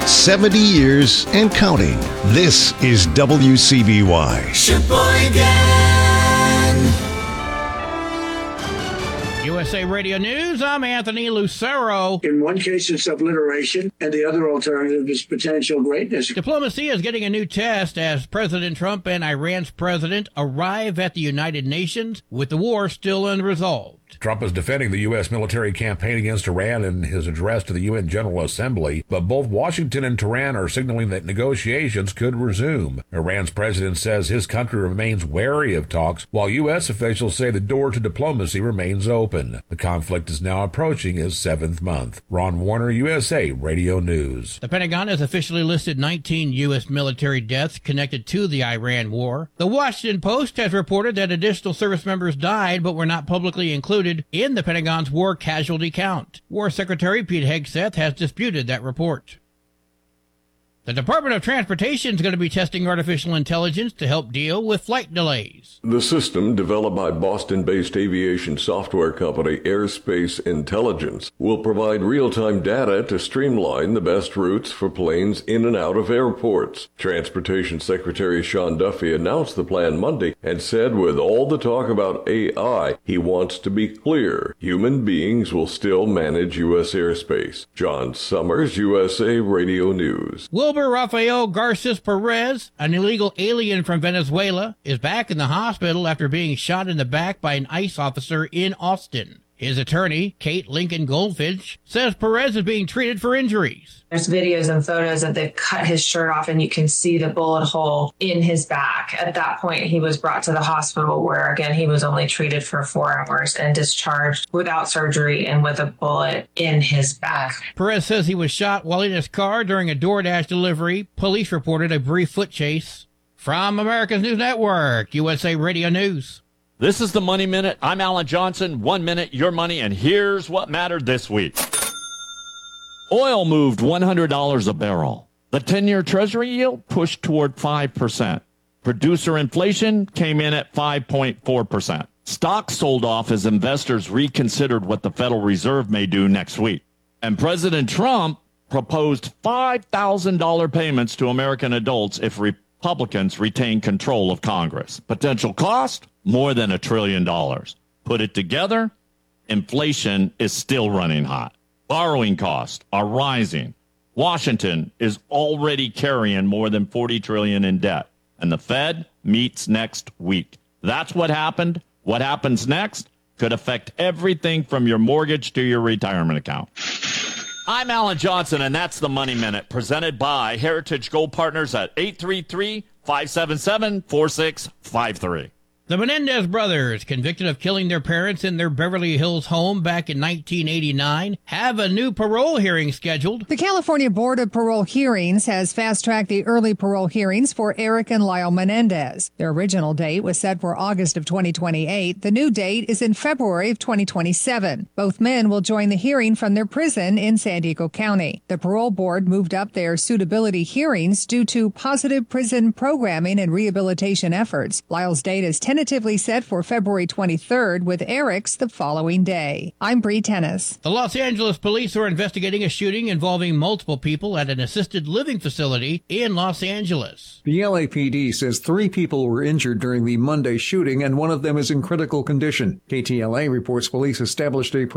70 years and counting. This is WCBY. Sheboygan. USA Radio News, I'm Anthony Lucero. In one case, it's obliteration, and the other alternative is potential greatness. Diplomacy is getting a new test as President Trump and Iran's president arrive at the United Nations with the war still unresolved. Trump is defending the U.S. military campaign against Iran in his address to the UN General Assembly, but both Washington and Tehran are signaling that negotiations could resume. Iran's president says his country remains wary of talks, while U.S. officials say the door to diplomacy remains open. The conflict is now approaching its 7th month. Ron Warner, USA Radio News. The Pentagon has officially listed 19 U.S. military deaths connected to the Iran war. The Washington Post has reported that additional service members died but were not publicly included in the Pentagon's war casualty count. War Secretary Pete Hegseth has disputed that report. The Department of Transportation is going to be testing artificial intelligence to help deal with flight delays. The system, developed by Boston-based aviation software company Airspace Intelligence, will provide real-time data to streamline the best routes for planes in and out of airports. Transportation Secretary Sean Duffy announced the plan Monday and said with all the talk about AI, he wants to be clear. Human beings will still manage U.S. airspace. John Summers, USA Radio News. Wilbur Rafael Garces Perez, an illegal alien from Venezuela, is back in the hospital after being shot in the back by an ICE officer in Austin. His attorney, Kate Lincoln Goldfinch, says Perez is being treated for injuries. There's videos and photos that they've cut his shirt off and you can see the bullet hole in his back. At that point, he was brought to the hospital where, again, he was only treated for 4 hours and discharged without surgery and with a bullet in his back. Perez says he was shot while in his car during a DoorDash delivery. Police reported a brief foot chase. From America's News Network, USA Radio News. This is the Money Minute. I'm Alan Johnson. 1 minute, your money, and here's what mattered this week. Oil moved $100 a barrel. The 10-year Treasury yield pushed toward 5%. Producer inflation came in at 5.4%. Stocks sold off as investors reconsidered what the Federal Reserve may do next week. And President Trump proposed $5,000 payments to American adults if Republicans retain control of Congress. Potential cost? More than $1 trillion. Put it together, inflation is still running hot. Borrowing costs are rising. Washington is already carrying more than $40 trillion in debt. And the Fed meets next week. That's what happened. What happens next could affect everything from your mortgage to your retirement account. I'm Alan Johnson, and that's the Money Minute, presented by Heritage Gold Partners at 833-577-4653. The Menendez brothers, convicted of killing their parents in their Beverly Hills home back in 1989, have a new parole hearing scheduled. The California Board of Parole Hearings has fast-tracked the early parole hearings for Eric and Lyle Menendez. Their original date was set for August of 2028. The new date is in February of 2027. Both men will join the hearing from their prison in San Diego County. The parole board moved up their suitability hearings due to positive prison programming and rehabilitation efforts. Lyle's date is tentatively set for February 23rd, with Eric's the following day. I'm Bree Tennis. The Los Angeles police are investigating a shooting involving multiple people at an assisted living facility in Los Angeles. The LAPD says 3 people were injured during the Monday shooting, and one of them is in critical condition. KTLA reports police established a